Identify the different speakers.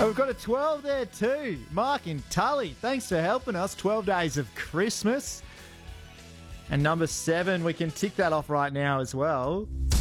Speaker 1: And we've got a 12 there too. Mark in Tully, thanks for helping us. 12 Days of Christmas. And number 7, we can tick that off right now as well.